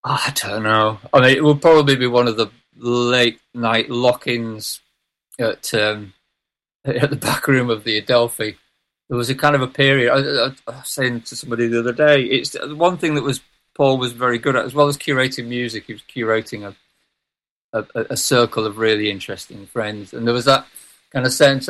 I don't know. I mean, it would probably be one of the late night lock-ins at at the back room of the Adelphi. There was a kind of a period. I was saying to somebody the other day, it's one thing that was Paul was very good at, as well as curating music. He was curating a circle of really interesting friends, and there was that kind of sense.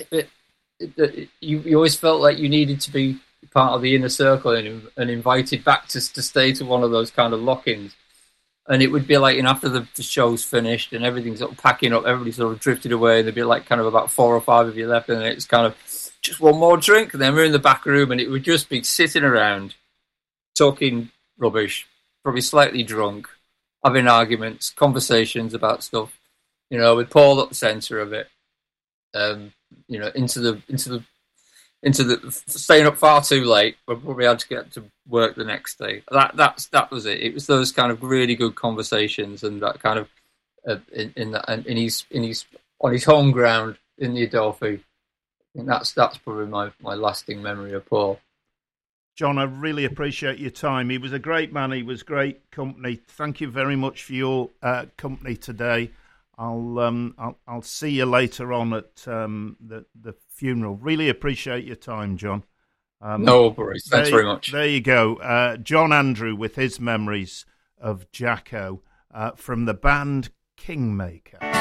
You always felt like you needed to be part of the inner circle and invited back to stay to one of those kind of lock-ins. And it would be like, after the show's finished and everything's sort of packing up, everybody sort of drifted away. And there'd be like kind of about 4 or 5 of you left, and it's kind of just one more drink. And then we're in the back room, and it would just be sitting around, talking rubbish, probably slightly drunk, having arguments, conversations about stuff, with Paul at the centre of it. Into the staying up far too late. We probably had to get to work the next day. That was it. It was those kind of really good conversations, and that kind of in his on his home ground in the Adelphi. I think that's probably my lasting memory of Paul. John, I really appreciate your time. He was a great man. He was great company. Thank you very much for your company today. I'll see you later on at the funeral. Really appreciate your time, John. No worries. Thanks very much. There you go. John Andrew with his memories of Jacko from the band Kingmaker.